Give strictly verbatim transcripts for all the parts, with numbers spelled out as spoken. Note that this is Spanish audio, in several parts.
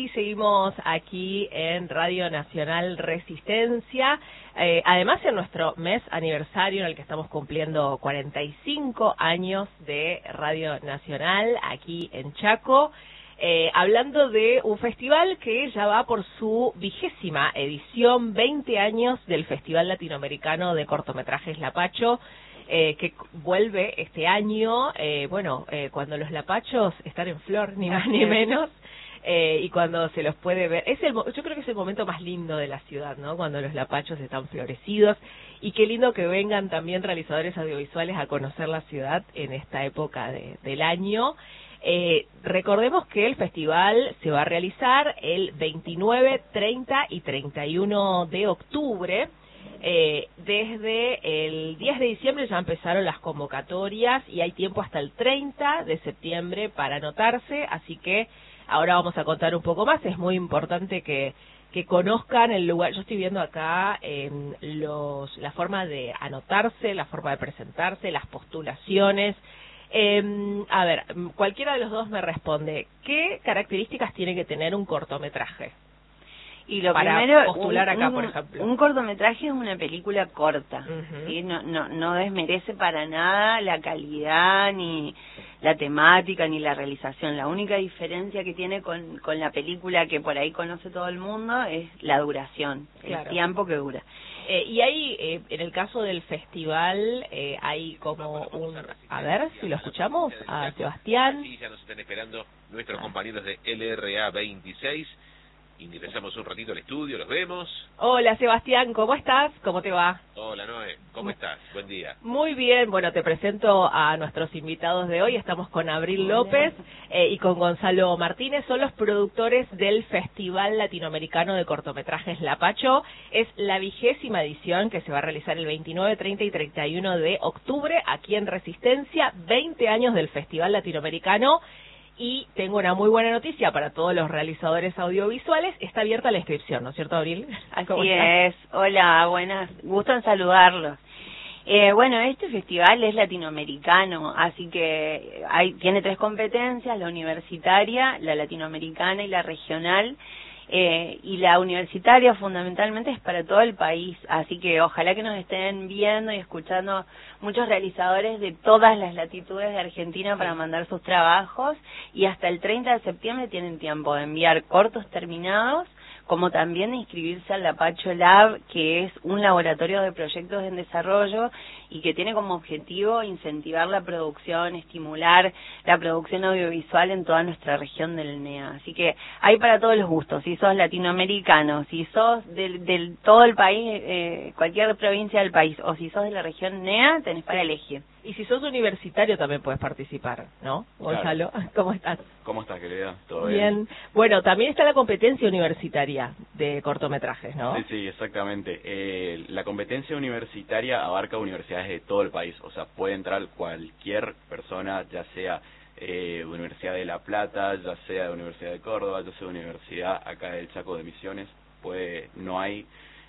seguimos aquí en Radio Nacional Resistencia, eh, además en nuestro mes aniversario en el que estamos cumpliendo cuarenta y cinco años de Radio Nacional aquí en Chaco, eh, hablando de un festival que ya va por su vigésima edición, veinte años del Festival Latinoamericano de Cortometrajes Lapacho, Eh, que vuelve este año, eh, bueno, eh, cuando los lapachos están en flor, ni más ni menos, eh, y cuando se los puede ver, es el, yo creo que es el momento más lindo de la ciudad, ¿no? Cuando los lapachos están florecidos, y qué lindo que vengan también realizadores audiovisuales a conocer la ciudad en esta época de, del año. Eh, recordemos que el festival se va a realizar el veintinueve, treinta y treinta y uno de octubre. Eh, desde el diez de diciembre ya empezaron las convocatorias y hay tiempo hasta el treinta de septiembre para anotarse, así que ahora vamos a contar un poco más. Es muy importante que, que conozcan el lugar. Yo estoy viendo acá eh, los, la forma de anotarse, la forma de presentarse, las postulaciones. Eh, a ver, cualquiera de los dos me responde. ¿Qué características tiene que tener un cortometraje? Y lo para primero, postular un, acá, un, por ejemplo. Un cortometraje es una película corta, Uh-huh. ¿sí? No, no, no desmerece para nada la calidad, ni la temática, ni la realización. La única diferencia que tiene con, con la película que por ahí conoce todo el mundo es la duración, claro. El tiempo que dura. Eh, y hay, eh, en el caso del festival, eh, hay como un... A ver, si lo escuchamos, a Sebastián. Sí, ya nos están esperando nuestros compañeros de L R A veintiséis. Ingresamos un ratito al estudio, los vemos. Hola Sebastián, ¿cómo estás? ¿Cómo te va? Hola Noé, ¿cómo estás? Buen día. Muy bien, bueno, te presento a nuestros invitados de hoy. Estamos con Abril López eh, y con Gonzalo Martínez. Son los productores del Festival Latinoamericano de Cortometrajes Lapacho. Es la vigésima edición que se va a realizar el veintinueve, treinta y treinta y uno de octubre aquí en Resistencia. veinte años del Festival Latinoamericano. Y tengo una muy buena noticia para todos los realizadores audiovisuales. Está abierta la inscripción, ¿no es cierto, Abril? Así es. Hola, buenas. Gusto en saludarlos. Eh, bueno, este festival es latinoamericano, así que hay, tiene tres competencias, la universitaria, la latinoamericana y la regional. Eh, y la universitaria fundamentalmente es para todo el país, así que ojalá que nos estén viendo y escuchando muchos realizadores de todas las latitudes de Argentina para mandar sus trabajos, y hasta el treinta de septiembre tienen tiempo de enviar cortos terminados, como también de inscribirse al Lapacho Lab, que es un laboratorio de proyectos en desarrollo y que tiene como objetivo incentivar la producción, estimular la producción audiovisual en toda nuestra región del N E A. Así que hay para todos los gustos, si sos latinoamericano, si sos del, del todo el país, eh, cualquier provincia del país, o si sos de la región N E A, tenés para elegir. Y si sos universitario también puedes participar, ¿no? Gonzalo, claro. ¿Cómo estás? ¿Cómo estás, querida? ¿Todo bien? Bien. Bueno, también está la competencia universitaria de cortometrajes, ¿no? Sí, sí, exactamente. Eh, la competencia universitaria abarca universidades de todo el país, o sea, puede entrar cualquier persona, ya sea eh, Universidad de La Plata, ya sea de Universidad de Córdoba, ya sea de Universidad acá del Chaco de Misiones, puede, no hay...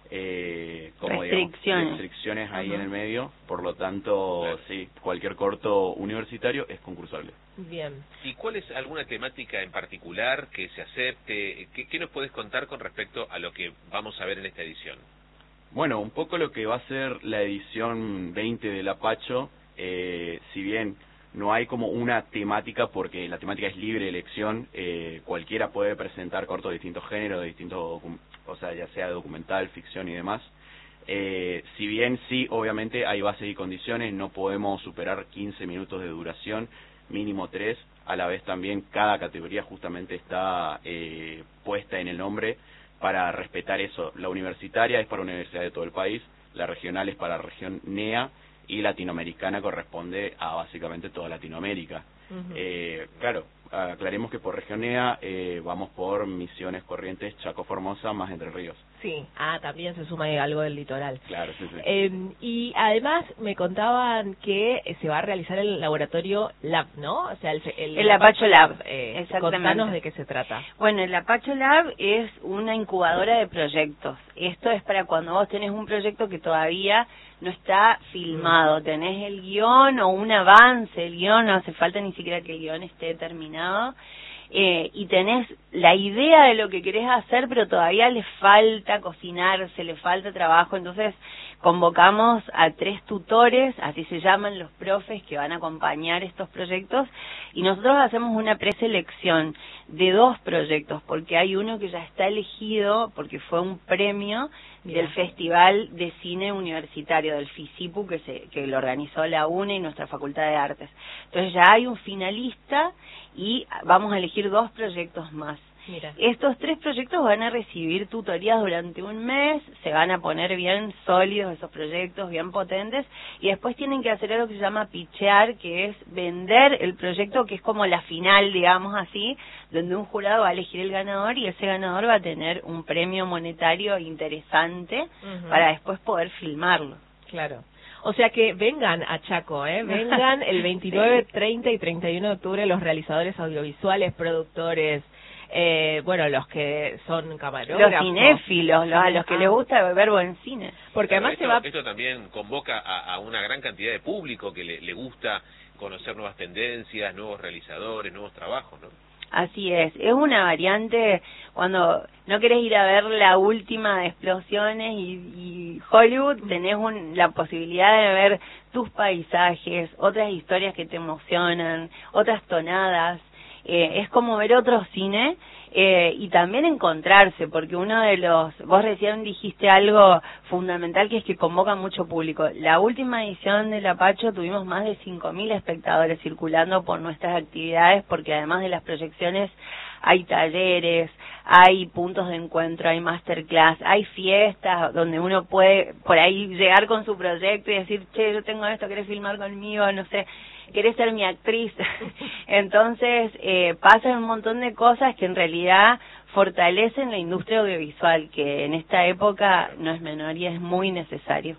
Eh, como restricciones, digamos, restricciones ahí uh-huh. en el medio, por lo tanto, claro. Sí, cualquier corto universitario es concursable. Bien. ¿Y cuál es alguna temática en particular que se acepte? ¿Qué, qué nos puedes contar con respecto a lo que vamos a ver en esta edición? Bueno, un poco lo que va a ser la edición veinte de Lapacho, eh, si bien no hay como una temática, porque la temática es libre elección, eh, cualquiera puede presentar cortos de distintos géneros, de distintos, o sea, ya sea documental, ficción y demás. Eh, si bien sí, obviamente hay bases y condiciones, no podemos superar quince minutos de duración, mínimo tres, a la vez también cada categoría justamente está eh, puesta en el nombre para respetar eso. La universitaria es para universidades de todo el país, la regional es para la región N E A, y latinoamericana corresponde a básicamente toda Latinoamérica. Uh-huh. Eh, claro, aclaremos que por región N E A eh, vamos por Misiones, Corrientes, Chaco, Formosa, más Entre Ríos. Sí, ah, también se suma algo del litoral. Claro, sí, sí. Eh, y además me contaban que se va a realizar el laboratorio Lab, ¿no? O sea, el, el, el Lapacho Lab. Eh, Exactamente. Contanos de qué se trata. Bueno, el Lapacho Lab es una incubadora de proyectos. Esto es para cuando vos tenés un proyecto que todavía no está filmado, tenés el guión o un avance, el guión, no hace falta ni siquiera que el guión esté terminado. eh, y tenés la idea de lo que querés hacer, pero todavía le falta cocinarse, le falta trabajo, entonces convocamos a tres tutores, así se llaman los profes que van a acompañar estos proyectos, y nosotros hacemos una preselección de dos proyectos, porque hay uno que ya está elegido, porque fue un premio del Festival de Cine Universitario, del FICIPU, que, se, que lo organizó la UNE y nuestra Facultad de Artes. Entonces ya hay un finalista y vamos a elegir dos proyectos más. Mira. Estos tres proyectos van a recibir tutorías durante un mes, se van a poner bien sólidos esos proyectos, bien potentes, y después tienen que hacer algo que se llama pitchear, que es vender el proyecto, que es como la final, digamos así, donde un jurado va a elegir el ganador y ese ganador va a tener un premio monetario interesante uh-huh. para después poder filmarlo. Claro. O sea que vengan a Chaco, ¿eh? Vengan el veintinueve, sí. treinta y treinta y uno de octubre los realizadores audiovisuales, productores, Eh, bueno, los que son camarógrafos. Los cinéfilos, los, a los que les gusta ver buen cine. Porque claro, además esto, se va... esto también convoca a, a una gran cantidad de público que le, le gusta conocer nuevas tendencias, nuevos realizadores, nuevos trabajos, ¿no? Así es, es una variante cuando no querés ir a ver la última de explosiones y, y Hollywood, tenés un, la posibilidad de ver tus paisajes, otras historias que te emocionan, otras tonadas. Eh, es como ver otro cine eh, y también encontrarse, porque uno de los, vos recién dijiste algo fundamental, que es que convoca mucho público. La última edición de La Pacho tuvimos más de cinco mil espectadores circulando por nuestras actividades, porque además de las proyecciones hay talleres, hay puntos de encuentro, hay masterclass, hay fiestas donde uno puede por ahí llegar con su proyecto y decir, che, yo tengo esto, ¿querés filmar conmigo? No sé, ¿querés ser mi actriz? Entonces, eh, pasan un montón de cosas que en realidad fortalecen la industria audiovisual, que en esta época no es menor y es muy necesario.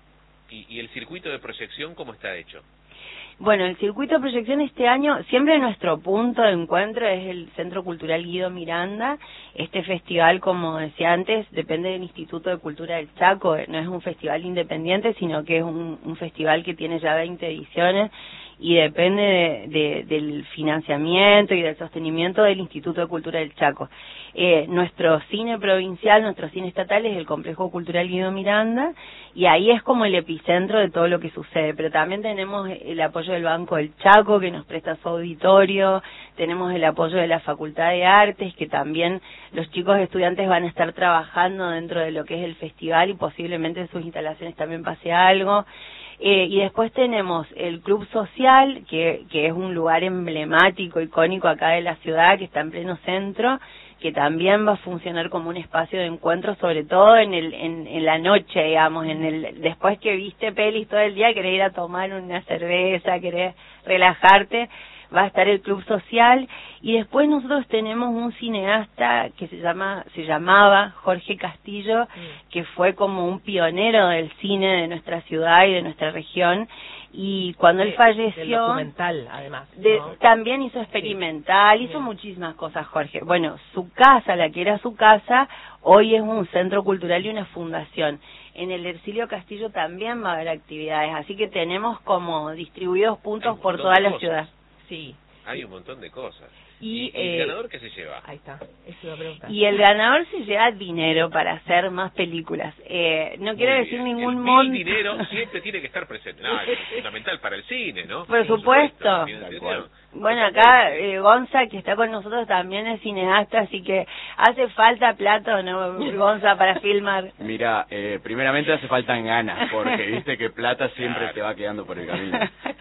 ¿Y, y el circuito de proyección cómo está hecho? Bueno, el circuito de proyección este año, siempre nuestro punto de encuentro es el Centro Cultural Guido Miranda. Este festival, como decía antes, depende del Instituto de Cultura del Chaco, no es un festival independiente, sino que es un, un festival que tiene ya veinte ediciones y depende de, de, del financiamiento y del sostenimiento del Instituto de Cultura del Chaco. Eh, nuestro cine provincial, nuestro cine estatal es el Complejo Cultural Guido Miranda, y ahí es como el epicentro de todo lo que sucede, pero también tenemos el apoyo del Banco del Chaco, que nos presta su auditorio, tenemos el apoyo de la Facultad de Artes, que también los chicos estudiantes van a estar trabajando dentro de lo que es el festival y posiblemente en sus instalaciones también pase algo. Eh, y después tenemos el Club Social, que, que es un lugar emblemático, icónico acá de la ciudad, que está en pleno centro, que también va a funcionar como un espacio de encuentro, sobre todo en el en, en la noche, digamos, en el después que viste pelis todo el día, querés ir a tomar una cerveza, querés relajarte, va a estar el Club Social. Y después nosotros tenemos un cineasta que se llama se llamaba Jorge Castillo, mm. que fue como un pionero del cine de nuestra ciudad y de nuestra región, y cuando de, él falleció, del documental además, de, ¿no? también hizo experimental, sí. hizo sí. muchísimas cosas Jorge. Bueno, su casa, la que era su casa, hoy es un centro cultural y una fundación. En el Ercilio Castillo también va a haber actividades, así que tenemos como distribuidos puntos por toda la ciudad. Sí. Hay un montón de cosas. Y, ¿Y eh, el ganador qué se lleva? Ahí está, eso iba a preguntar. Y el ganador se lleva dinero para hacer más películas. Eh, no quiero Muy decir bien. ningún el monto. El dinero siempre tiene que estar presente. No, es fundamental para el cine, ¿no? Por sí, supuesto. supuesto. Bueno, acá eh, Gonza, que está con nosotros, también es cineasta, así que ¿hace falta plata o no, Gonza, para filmar? Mira, eh, primeramente hace falta ganas, porque viste que plata siempre claro. te va quedando por el camino.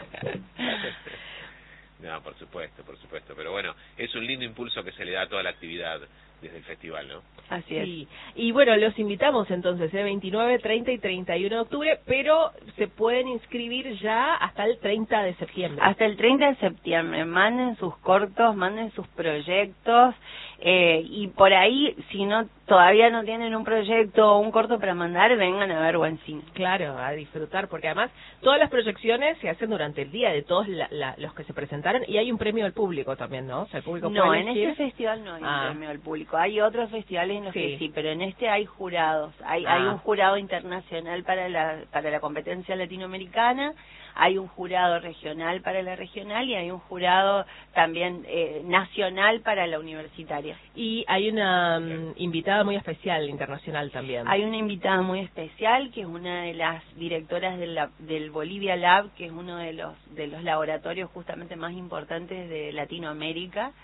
No, por supuesto, por supuesto. Pero bueno, es un lindo impulso que se le da a toda la actividad desde el festival, ¿no? Así es. Sí. Y bueno, los invitamos entonces, ¿eh? veintinueve, treinta y treinta y uno de octubre, pero se pueden inscribir ya hasta el treinta de septiembre. Hasta el treinta de septiembre. Manden sus cortos, manden sus proyectos, eh, y por ahí, si no todavía no tienen un proyecto o un corto para mandar, vengan a ver buen cine. Claro, a disfrutar, porque además todas las proyecciones se hacen durante el día de todos la, la, los que se presentaron, y hay un premio al público también, ¿no? O sea, el público no, puede en elegir. este festival no hay ah. un premio al público. público. Hay otros festivales en los Sí. que sí, pero en este hay jurados. Hay, Ah. hay un jurado internacional para la, para la competencia latinoamericana, hay un jurado regional para la regional y hay un jurado también eh, nacional para la universitaria. Y hay una mm, invitada muy especial internacional también. Hay una invitada muy especial que es una de las directoras del, lab- del Bolivia Lab, que es uno de los de los laboratorios justamente más importantes de Latinoamérica.